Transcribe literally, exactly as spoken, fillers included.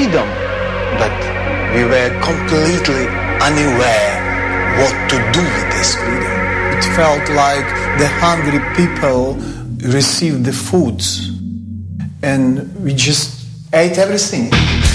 freedom, but we were completely unaware what to do with this freedom. It felt like the hungry people received the food, and we just ate everything.